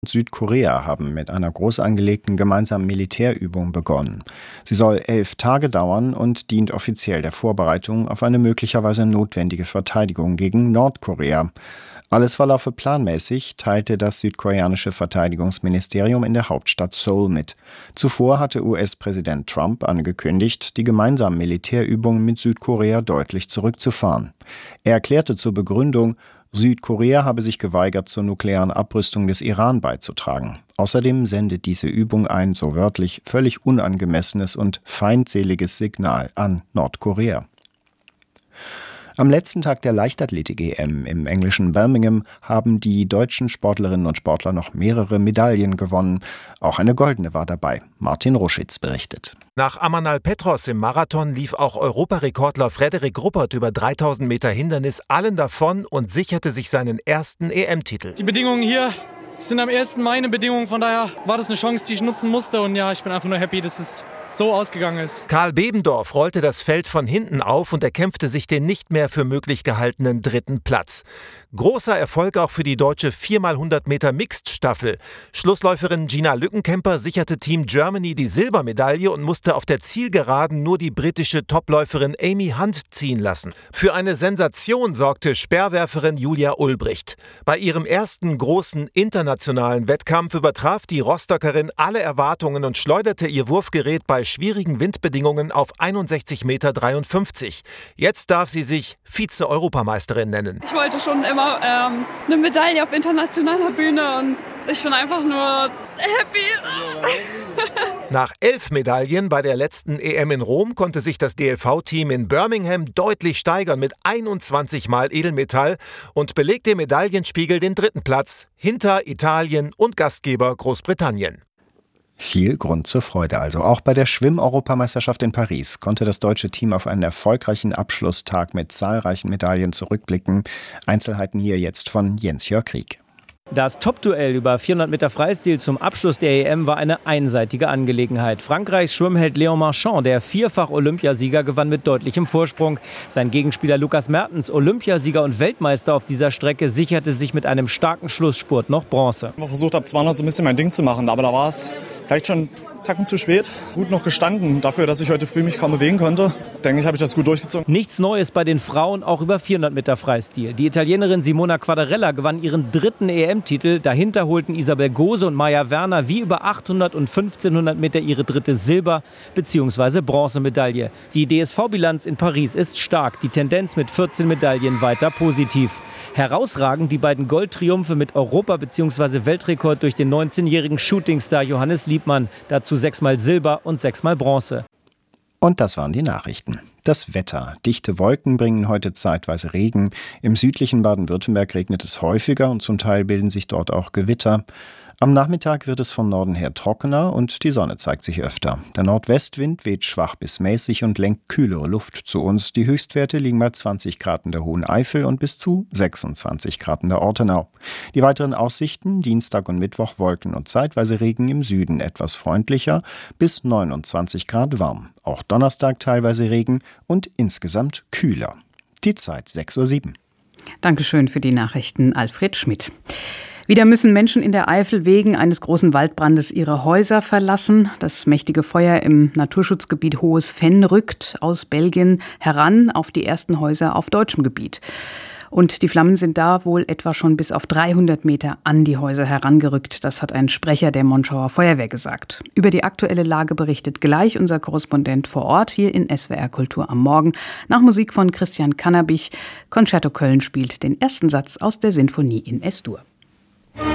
Südkorea haben mit einer groß angelegten gemeinsamen Militärübung begonnen. Sie soll 11 Tage dauern und dient offiziell der Vorbereitung auf eine möglicherweise notwendige Verteidigung gegen Nordkorea. Alles verlaufe planmäßig, teilte das südkoreanische Verteidigungsministerium in der Hauptstadt Seoul mit. Zuvor hatte US-Präsident Trump angekündigt, die gemeinsamen Militärübungen mit Südkorea deutlich zurückzufahren. Er erklärte zur Begründung, Südkorea habe sich geweigert, zur nuklearen Abrüstung des Iran beizutragen. Außerdem sendet diese Übung ein, so wörtlich, völlig unangemessenes und feindseliges Signal an Nordkorea. Am letzten Tag der Leichtathletik-EM im englischen Birmingham haben die deutschen Sportlerinnen und Sportler noch mehrere Medaillen gewonnen. Auch eine goldene war dabei. Martin Ruschitz berichtet. Nach Amanal Petros im Marathon lief auch Europarekordler Frederik Ruppert über 3000 Meter Hindernis allen davon und sicherte sich seinen ersten EM-Titel. Die Bedingungen hier sind am ersten meine Bedingungen, von daher war das eine Chance, die ich nutzen musste und ja, ich bin einfach nur happy, dass es so ausgegangen ist. Karl Bebendorf rollte das Feld von hinten auf und erkämpfte sich den nicht mehr für möglich gehaltenen 3. Platz. Großer Erfolg auch für die deutsche 4x100 Meter Mixed-Staffel. Schlussläuferin Gina Lückenkämper sicherte Team Germany die Silbermedaille und musste auf der Zielgeraden nur die britische Topläuferin Amy Hunt ziehen lassen. Für eine Sensation sorgte Speerwerferin Julia Ulbricht. Bei ihrem ersten großen internationalen Wettkampf übertraf die Rostockerin alle Erwartungen und schleuderte ihr Wurfgerät bei schwierigen Windbedingungen auf 61,53 Meter. Jetzt darf sie sich Vize-Europameisterin nennen. Ich wollte schon immer eine Medaille auf internationaler Bühne und ich bin einfach nur happy. Nach 11 Medaillen bei der letzten EM in Rom konnte sich das DLV-Team in Birmingham deutlich steigern mit 21 Mal Edelmetall und belegte im Medaillenspiegel den 3. Platz hinter Italien und Gastgeber Großbritannien. Viel Grund zur Freude also. Auch bei der Schwimm-Europameisterschaft in Paris konnte das deutsche Team auf einen erfolgreichen Abschlusstag mit zahlreichen Medaillen zurückblicken. Einzelheiten hier jetzt von Jens-Jörg Krieg. Das Top-Duell über 400 Meter Freistil zum Abschluss der EM war eine einseitige Angelegenheit. Frankreichs Schwimmheld Léon Marchand, der Vierfach-Olympiasieger, gewann mit deutlichem Vorsprung. Sein Gegenspieler Lukas Mertens, Olympiasieger und Weltmeister auf dieser Strecke, sicherte sich mit einem starken Schlussspurt noch Bronze. Ich habe versucht, ab 200 so ein bisschen mein Ding zu machen, aber da war es vielleicht schon Tacken zu spät. Gut noch gestanden. Dafür, dass ich heute früh mich kaum bewegen konnte, denke ich, habe ich das gut durchgezogen. Nichts Neues bei den Frauen, auch über 400 Meter Freistil. Die Italienerin Simona Quadarella gewann ihren 3. EM-Titel. Dahinter holten Isabel Gose und Maja Werner wie über 800 und 1500 Meter ihre 3. Silber- bzw. Bronzemedaille. Die DSV-Bilanz in Paris ist stark. Die Tendenz mit 14 Medaillen weiter positiv. Herausragend die beiden Goldtriumphe mit Europa- bzw. Weltrekord durch den 19-jährigen Shootingstar Johannes Liebmann. Dazu 6-mal Silber und 6-mal Bronze. Und das waren die Nachrichten. Das Wetter. Dichte Wolken bringen heute zeitweise Regen. Im südlichen Baden-Württemberg regnet es häufiger und zum Teil bilden sich dort auch Gewitter. Am Nachmittag wird es vom Norden her trockener und die Sonne zeigt sich öfter. Der Nordwestwind weht schwach bis mäßig und lenkt kühlere Luft zu uns. Die Höchstwerte liegen bei 20 Grad in der Hohen Eifel und bis zu 26 Grad in der Ortenau. Die weiteren Aussichten: Dienstag und Mittwoch Wolken und zeitweise Regen, im Süden etwas freundlicher, bis 29 Grad warm. Auch Donnerstag teilweise Regen und insgesamt kühler. Die Zeit 6:07 Uhr. Dankeschön für die Nachrichten, Alfred Schmidt. Wieder müssen Menschen in der Eifel wegen eines großen Waldbrandes ihre Häuser verlassen. Das mächtige Feuer im Naturschutzgebiet Hohes Fenn rückt aus Belgien heran auf die ersten Häuser auf deutschem Gebiet. Und die Flammen sind da wohl etwa schon bis auf 300 Meter an die Häuser herangerückt. Das hat ein Sprecher der Monschauer Feuerwehr gesagt. Über die aktuelle Lage berichtet gleich unser Korrespondent vor Ort hier in SWR Kultur am Morgen. Nach Musik von Christian Kannabich. Concerto Köln spielt den ersten Satz aus der Sinfonie in S-Dur.